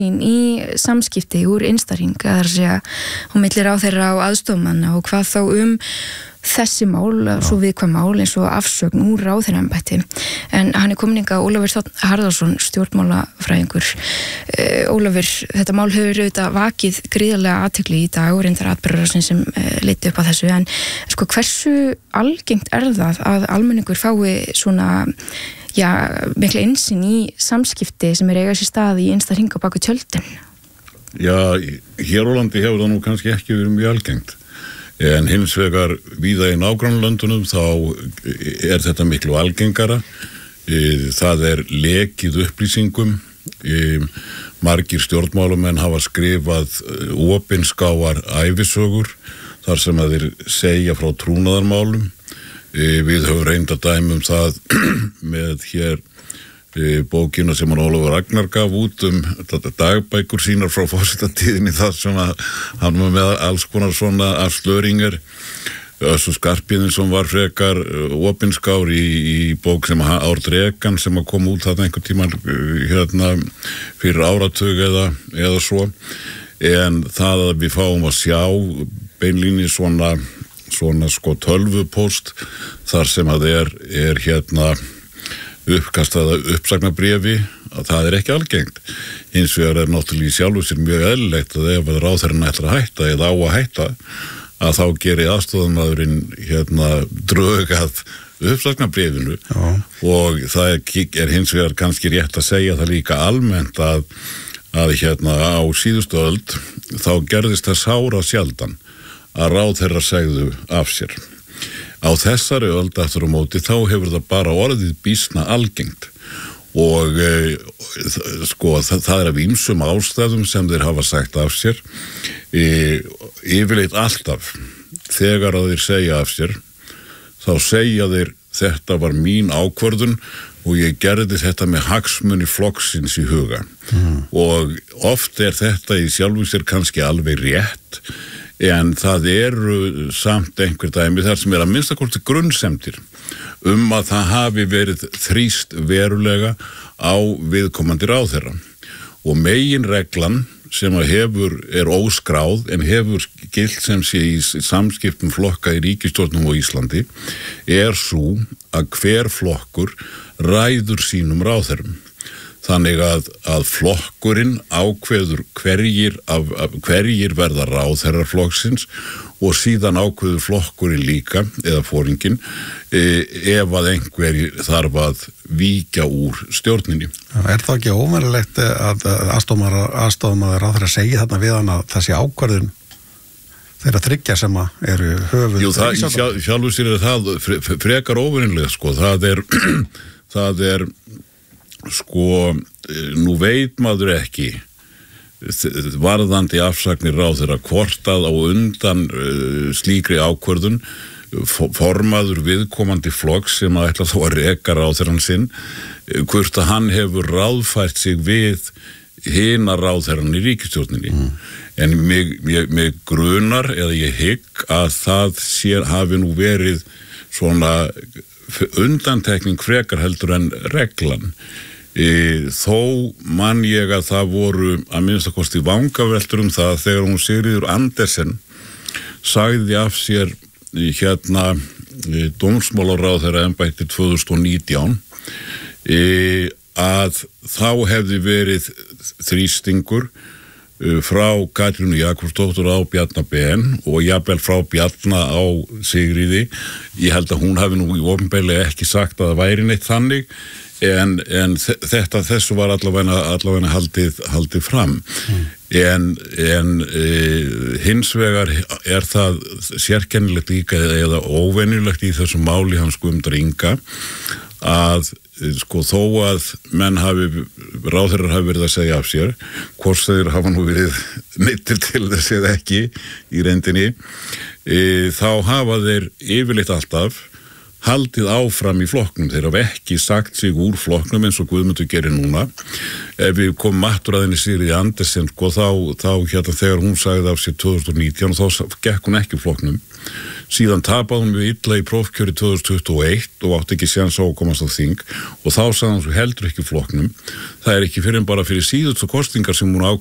í samskipti úr einstakling, það að segja hún milli ráðherra og aðstofmanna og hvað þá þessi mál, svo viðkvæm mál eins og afsögn úr ráðherraembætti. En hann komin hingað Ólafur Þ. Harðarson, stjórnmálafræðingur. Ólafur, þetta mál hefur auðvitað vakið gríðarlega athygli í dag og reyndar atburðarásinn sem leiddi upp á þessu, en sko hversu algengt það að almenningur fái svona mikla innsýn í samskipti sem eiga sér stað í einsta hring á baku tjöldin? Já, hér á landi hefur það nú kannski ekki verið mjög algengt. En hins vegar víða í nágrannalöndunum þá þetta miklu algengara. Það lekið upplýsingum. Margir stjórnmálamenn hafa skrifað opinskáar ævisögur þar sem að þeir segja frá trúnaðarmálum. Við höfum reynda dæmi það með hér bókina sem Ólafur Ragnar gaf út dagbækur sínar frá forsetatíðinni, það sem að hann var með alls konar svona afslöringar. Össur Skarphéðinsson var frekar opinskár í bók sem Árd Regan sem að kom út þarna einhvern tímann fyrir áratug eða svo. En það að við fáum að sjá beinlíni svona sko tölvupóst þar sem að uppkastaða uppsagnarbréfi, að það ekki algengt. Hins vegar náttúrulega í sjálfu sér mjög eðlilegt að ef ráðherrann ætlar að hætta eða á að hætta, að þá geri aðstofamaðurinn drög að uppsagnarbréfinu. Og það hins vegar kannski rétt að segja það líka almennt að á síðustu öld þá gerðist það sára sjaldan að ráðherrar segðu af sér. Á þessari öld aftur á móti þá hefur það bara orðið býsna algengt og það af ýmsum ástæðum sem þeir hafa sagt af sér. Yfirleitt alltaf þegar að þeir segja af sér þá segja þeir þetta var mín ákvörðun og ég gerði þetta með hagsmuni flokksins í huga. Og oft þetta í sjálfu sér kannski alveg rétt. En það samt einhver dæmi þar sem að minnstakosti grunnsemdir að það hafi verið þrýst verulega á viðkomandi ráðherra. Og meginreglan sem að óskráð en hefur gilt sem sé í samskiptum flokka í ríkisstjórnum á Íslandi sú að hver flokkur ræður sínum ráðherrum. Þannig að flokkurinn ákveður hverjir verða ráðherrar flokksins og síðan ákveður flokkurinn líka, eða foringinn, ef að einhver þarf að víkja úr stjórninni. Það ekki óvenjulegt að aðstofamaður ráðherra segja þarna við hann að það sé ákvörðun þeirra þriggja sem eru höfuð? Jú, sjálfur sér það frekar óvenjulega, sko. Það nú veit maður ekki varðandi afsagnir ráðherra hvort að á undan slíkri ákvörðun formaður viðkomandi flokks sem að ætla þó að reka ráðherran sinn, hvort að hann hefur ráðfært sig við hina ráðherran í ríkisstjórninni. En mig grunar eða ég hygg að það hafi nú verið svona undantekning frekar heldur en reglan. Þó man ég að það voru að minnstakosti vangaveltur það þegar hún Sigríður Andersen sagði af sér dómsmálaráðherra embætti 2019 að þá hefði verið þrýstingur frá Katrínu Jakobsdóttur á Bjarna Ben og jafnvel frá Bjarna á Sigríði. Ég held að hún hafi nú opinberlega ekki sagt að það væri neitt þannig. En þessu var allavega haldið fram. En hins vegar það sérkennilegt líka eða óvenjulegt í þessu máli hans Guðmundar Inga að þó að ráðherrar hafi verið að segja af sér, hvort þeir hafa nú verið neyddir til þess eða ekki í reyndinni, þá hafa þeir yfirleitt alltaf haldið áfram í flokknum. Þeir hafa ekki sagt sig úr flokknum eins og Guðmundur gerir núna. Ef við komum aftur að henni Sigríði Andersen, sko, þá hérna þegar hún sagði af sér 2019, þá gekk hún ekki flokknum. Síðan tapaði hún mjög illa í prófkjöri 2021 og átti ekki séns á að komast á þing og þá sagði hún svo heldur ekki flokknum. Það er ekki fyrir bara fyrir síðustu kostingar sem hún